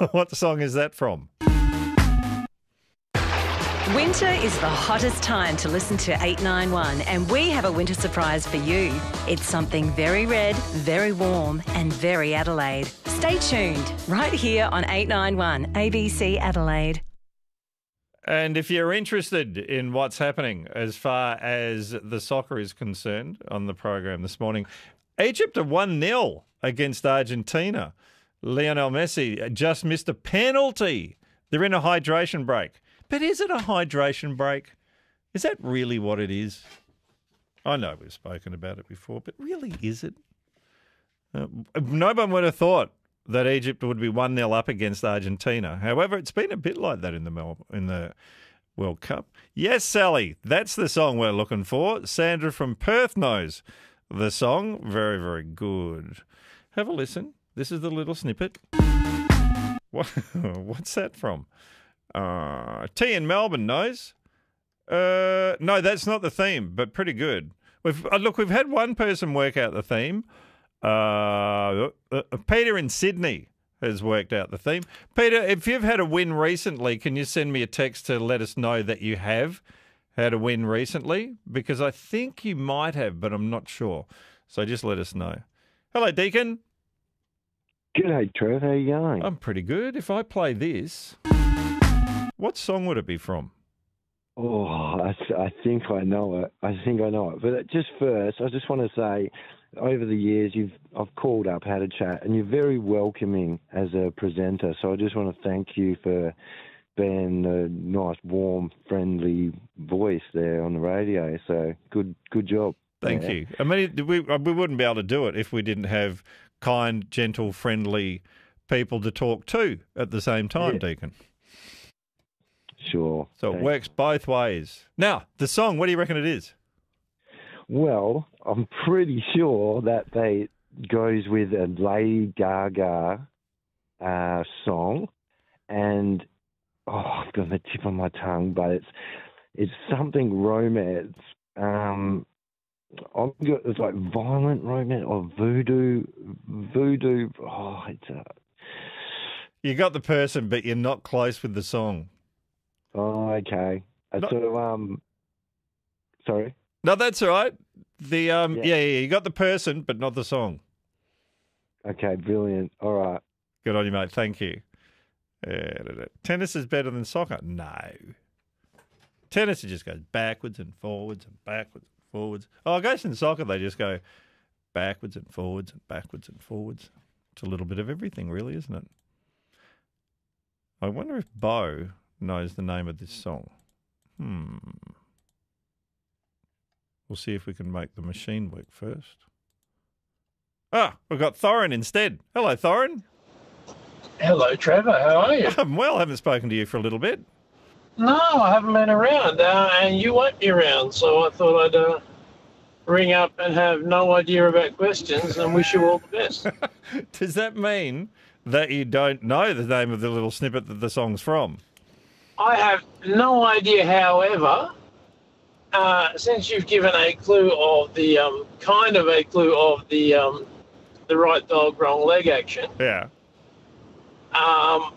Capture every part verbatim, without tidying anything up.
What song is that from? Winter is the hottest time to listen to eight nine one, and we have a winter surprise for you. It's something very red, very warm and very Adelaide. Stay tuned right here on eight nine one A B C Adelaide. And if you're interested in what's happening as far as the soccer is concerned on the program this morning, Egypt are one nil against Argentina. Lionel Messi just missed a penalty. They're in a hydration break. But is it a hydration break? Is that really what it is? I know we've spoken about it before, but really is it? Uh, no one would have thought that Egypt would be one nil up against Argentina. However, it's been a bit like that in the Mel- in the World Cup. Yes, Sally, that's the song we're looking for. Sandra from Perth knows the song. Very, very good. Have a listen. This is the little snippet. What, what's that from? Uh, T in Melbourne knows. Uh, no, that's not the theme, but pretty good. We've uh, look, we've had one person work out the theme. Uh, uh, Peter in Sydney has worked out the theme. Peter, if you've had a win recently, can you send me a text to let us know that you have had a win recently? Because I think you might have, but I'm not sure. So just let us know. Hello, Deacon. G'day, Trev. How you going? I'm pretty good. If I play this, what song would it be from? Oh, I, I think I know it. I think I know it. But just first, I just want to say, over the years, you've I've called up, had a chat, and you're very welcoming as a presenter. So I just want to thank you for being a nice, warm, friendly voice there on the radio. So good, good job. Thank yeah. you. I mean, we we wouldn't be able to do it if we didn't have kind, gentle, friendly people to talk to at the same time, yeah. Deacon. Sure. So it works both ways. Now, the song, what do you reckon it is? Well, I'm pretty sure that they goes with a Lady Gaga uh, song, and oh, I've got the tip on my tongue, but it's it's something romance. Um, I've got it's like violent romance or voodoo, voodoo. Oh, it's a. You got the person, but you're not close with the song. Oh, okay. Not, so, um, sorry. No, that's all right. The um, yeah. yeah, yeah, you got the person, but not the song. Okay, brilliant. All right. Good on you, mate. Thank you. Uh, tennis is better than soccer? No. Tennis, it just goes backwards and forwards and backwards and forwards. Oh, I guess in soccer they just go backwards and forwards and backwards and forwards. It's a little bit of everything, really, isn't it? I wonder if Bo knows the name of this song. Hmm. We'll see if we can make the machine work first. Ah, we've got Thorin instead. Hello, Thorin. Hello, Trevor. How are you? I'm well. I haven't spoken to you for a little bit. No, I haven't been around, uh, and you won't be around, so I thought I'd uh, ring up and have no idea about questions and wish you all the best. Does that mean that you don't know the name of the little snippet that the song's from? I have no idea, however, uh, since you've given a clue of the, um, kind of a clue of the um, the right dog, wrong leg action. Yeah. Um,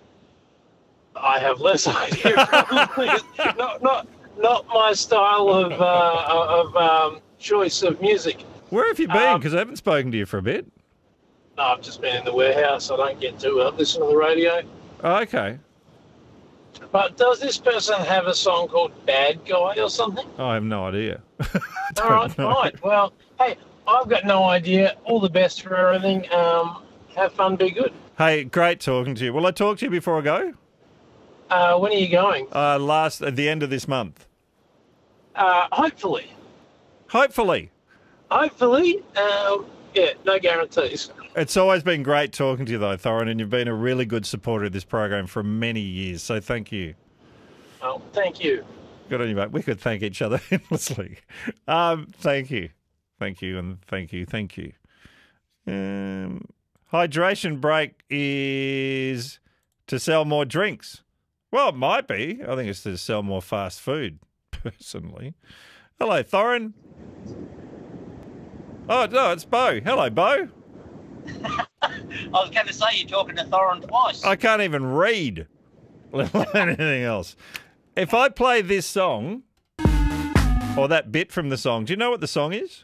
I have less idea, probably. not, not, not my style of, uh, of um, choice of music. Where have you been? Um, Because I haven't spoken to you for a bit. No, I've just been in the warehouse. I don't get to uh, listen to the radio. Oh, okay. But does this person have a song called Bad Guy or something? Oh, I have no idea. All right, know. right. Well, hey, I've got no idea. All the best for everything. Um, have fun, be good. Hey, great talking to you. Will I talk to you before I go? Uh, when are you going? Uh, last at the end of this month. Uh, hopefully. Hopefully. Hopefully. Um, yeah, no guarantees. It's always been great talking to you, though, Thorin, and you've been a really good supporter of this program for many years, so thank you. Oh, thank you. Good on you, mate. We could thank each other endlessly. Um, thank you. Thank you, and thank you, thank you. Um, hydration break is to sell more drinks. Well, it might be. I think it's to sell more fast food, personally. Hello, Thorin. Oh, no, it's Bo. Hello, Bo. was going to say you're talking to Thorin twice. I can't even read, let alone anything else. If I play this song, or that bit from the song, do you know what the song is?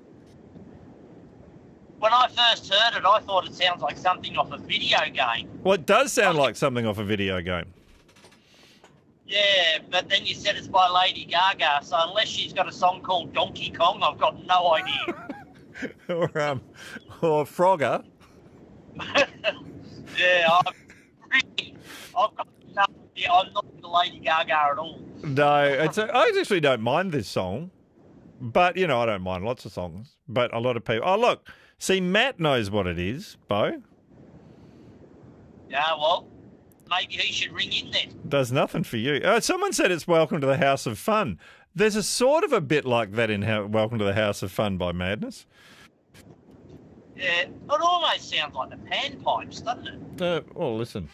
When I first heard it, I thought it sounds like something off a video game. Well, it does sound like something off a video game. Yeah, but then you said it's by Lady Gaga, so unless she's got a song called Donkey Kong, I've got no idea. or um, or Frogger. yeah, I'm really, I've got no idea. I'm not into Lady Gaga at all. No, it's a, I actually don't mind this song, but you know I don't mind lots of songs. But a lot of people. Oh look, see, Matt knows what it is, Bo. Yeah, well, maybe he should ring in then. Does nothing for you. Uh, someone said it's Welcome to the House of Fun. There's a sort of a bit like that in how, Welcome to the House of Fun by Madness. Yeah, it almost sounds like the panpipes, doesn't it? Uh, well, listen.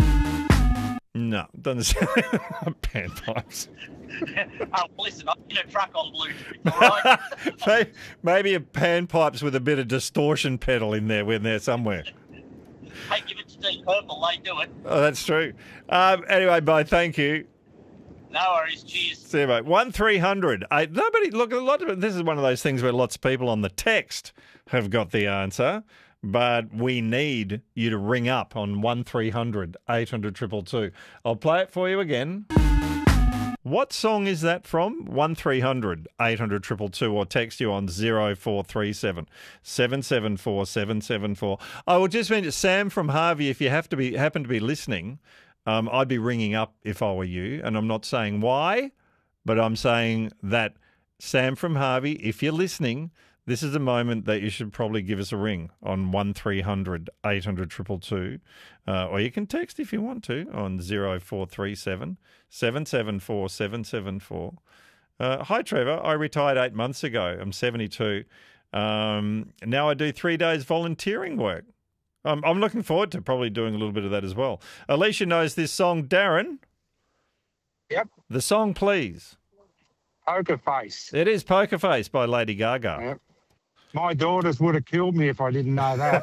No, doesn't sound like panpipes. oh, listen, I'm in a truck on Bluetooth, all right? Maybe a panpipes with a bit of distortion pedal in there, in there somewhere. Hey, give it to Deep Purple, they do it. Oh, that's true. Um, anyway, Bo, thank you. No worries, cheers. See you, mate. one three hundred. eight Nobody, look, a lot of this is one of those things where lots of people on the text have got the answer, but we need you to ring up on one three hundred eight hundred two two two. I'll play it for you again. What song is that from? one three hundred eight hundred two two two or text you on oh four three seven seven seven four seven seven four. I will just mention Sam from Harvey, if you have to be happen to be listening, um, I'd be ringing up if I were you, and I'm not saying why, but I'm saying that Sam from Harvey, if you're listening, this is a moment that you should probably give us a ring on one three hundred eight hundred two two two. Uh, or you can text if you want to on oh four three seven seven seven four seven seven four. Uh, hi, Trevor. I retired eight months ago. I'm seventy-two. Um, now I do three days volunteering work. Um, I'm looking forward to probably doing a little bit of that as well. Alicia knows this song. Darren? Yep. The song, please. Poker Face. It is Poker Face by Lady Gaga. Yep. My daughters would have killed me if I didn't know that.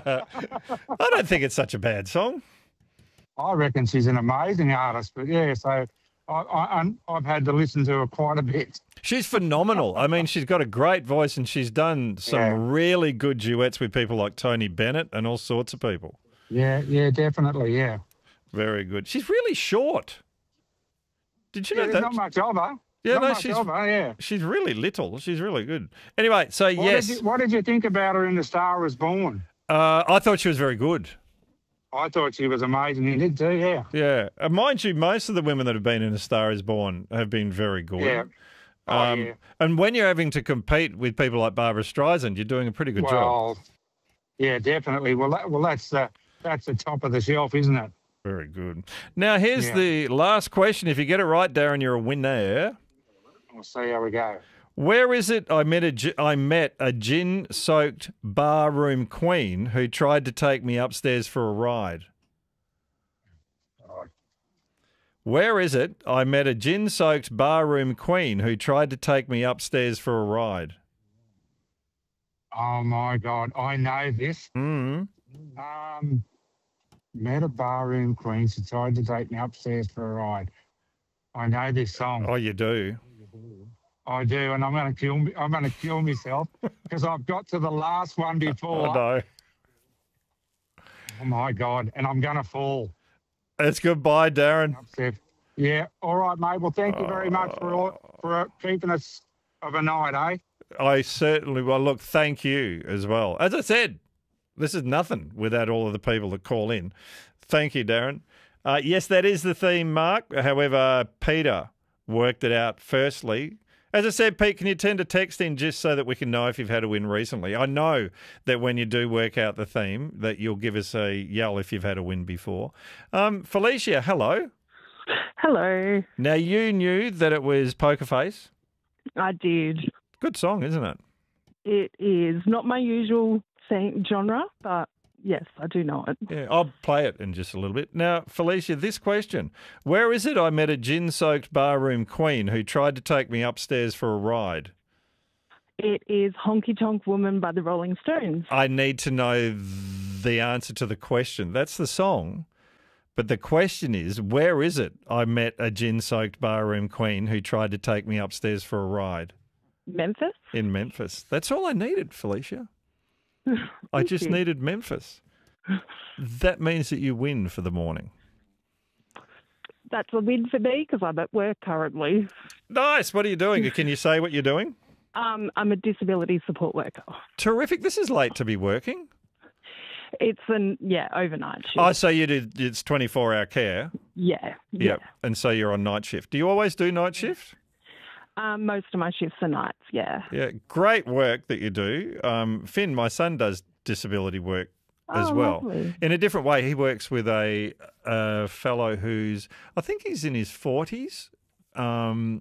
I don't think it's such a bad song. I reckon she's an amazing artist, but yeah, so I, I, I've had to listen to her quite a bit. She's phenomenal. I mean, she's got a great voice and she's done some Yeah. really good duets with people like Tony Bennett and all sorts of people. Yeah, yeah, definitely, yeah. Very good. She's really short. Did you Yeah, know there's that? not much of her. Yeah, not no, much she's of her, yeah. she's really little. She's really good. Anyway, so What yes, Did you, what did you think about her in The Star Is Born? uh, I thought she was very good. I thought she was amazing. You did too, yeah. Yeah, uh, mind you, most of the women that have been in A Star Is Born have been very good. Yeah. Oh, Um, yeah. And when you're having to compete with people like Barbara Streisand, you're doing a pretty good job. Well, yeah, definitely. Well, that, well, that's the that's the top of the shelf, isn't it? Very good. Now, here's Yeah. the last question. If you get it right, Darren, you're a winner. We'll see how we go. Where is it I met a, gi- I met a gin-soaked barroom queen who tried to take me upstairs for a ride? Oh, Where is it I met a gin-soaked barroom queen who tried to take me upstairs for a ride? oh my God, I know this. Mm. Um, met a barroom queen. She tried to take me upstairs for a ride. I know this song. Oh, you do? I do, and I'm going to kill me. I'm going to kill myself because I've got to the last one before. Oh, no. Oh my God, and I'm going to fall It's goodbye, Darren. upstairs. Yeah. All right, mate. Well, thank you very much for all, for keeping us of a night, eh? I certainly will. Look, thank you as well. As I said, this is nothing without all of the people that call in. Thank you, Darren. Uh, yes, that is the theme, Mark. However, Peter worked it out firstly. As I said, Pete, can you tend to text in just so that we can know if you've had a win recently? I know that when you do work out the theme, that you'll give us a yell if you've had a win before. Um, Felicia, hello. Hello. Now, you knew that it was Poker Face. I did. Good song, isn't it? It is not my usual sing- genre, but yes, I do know it. Yeah, I'll play it in just a little bit. Now, Felicia, this question. Where is it I met a gin-soaked barroom queen who tried to take me upstairs for a ride? It is Honky Tonk Woman by the Rolling Stones. I need to know the answer to the question. That's the song. But the question is, where is it? I met a gin-soaked barroom queen who tried to take me upstairs for a ride. Memphis? In Memphis. That's all I needed, Felicia. I just you. needed Memphis. That means that you win for the morning. That's a win for me because I'm at work currently. Nice. What are you doing? Can you say what you're doing? Um, I'm a disability support worker. Terrific. This is late to be working. It's an, yeah, overnight shift. Oh, so you did, it's twenty-four hour care? Yeah, yeah. Yep. And so you're on night shift. Do you always do night shift? Um, most of my shifts are nights, yeah. Yeah, great work that you do. Um, Finn, my son, does disability work as Oh, well. lovely. In a different way. He works with a, a fellow who's, I think he's in his forties, um,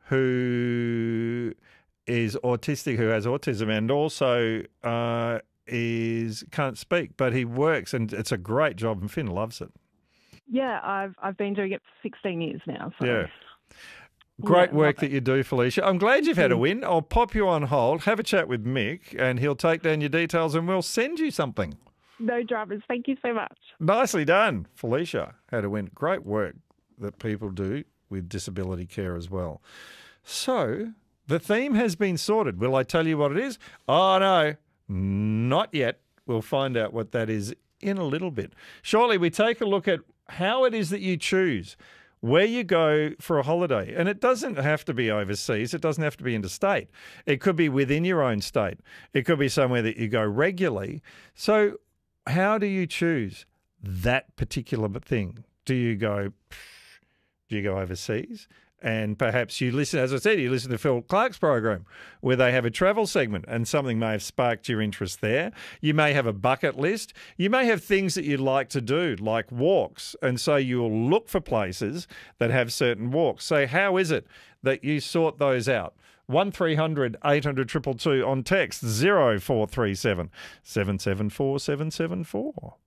who is autistic, who has autism, and also uh, is can't speak, but he works, and it's a great job, and Finn loves it. Yeah, I've I've been doing it for sixteen years now. So. Yeah. Great Yeah, work love that it. you do, Felicia. I'm glad you've had a win. I'll pop you on hold, have a chat with Mick, and he'll take down your details and we'll send you something. No dramas. Thank you so much. Nicely done. Felicia had a win. Great work that people do with disability care as well. So the theme has been sorted. Will I tell you what it is? Oh, no, not yet. We'll find out what that is in a little bit. Shortly, we take a look at how it is that you choose where you go for a holiday. And it doesn't have to be overseas. It doesn't have to be interstate. It could be within your own state. It could be somewhere that you go regularly. So how do you choose that particular thing? Do you go, do you go overseas? And perhaps you listen, as I said, you listen to Phil Clark's program where they have a travel segment and something may have sparked your interest there. You may have a bucket list. You may have things that you'd like to do, like walks. And so you'll look for places that have certain walks. So how is it that you sort those out? one three hundred eight hundred two two two on text zero four three seven seven seven four seven seven four.